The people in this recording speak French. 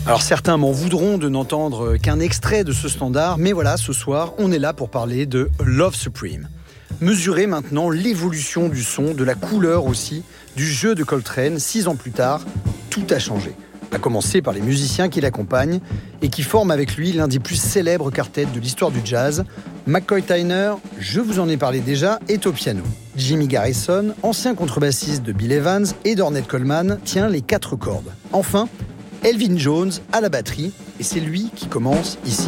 Alors certains m'en voudront de n'entendre qu'un extrait de ce standard, mais voilà, ce soir, on est là pour parler de Love Supreme. Mesurez maintenant l'évolution du son, de la couleur aussi, du jeu de Coltrane. 6 ans plus tard, tout a changé. À commencer par les musiciens qui l'accompagnent et qui forment avec lui l'un des plus célèbres quartets de l'histoire du jazz. McCoy Tyner, je vous en ai parlé déjà, est au piano. Jimmy Garrison, ancien contrebassiste de Bill Evans et d'Ornette Coleman, tient les 4 cordes. Enfin, Elvin Jones à la batterie, et c'est lui qui commence ici.